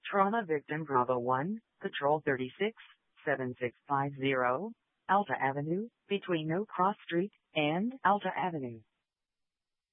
Trauma victim Bravo 1, Patrol 36, 7650, Alta Avenue, between No Cross Street and Alta Avenue.